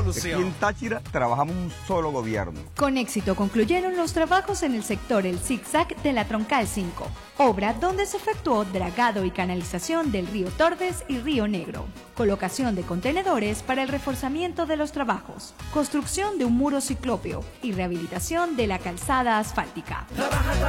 solución. Aquí en Táchira trabajamos un solo gobierno. Con éxito concluyeron los trabajos en el sector El Zigzag de la Troncal 5, obra donde se efectuó dragado y canalización del río Tordes y río Negro, colocación de contenedores para el reforzamiento de los trabajos, construcción de un muro ciclópeo y rehabilitación de la calzada asfáltica.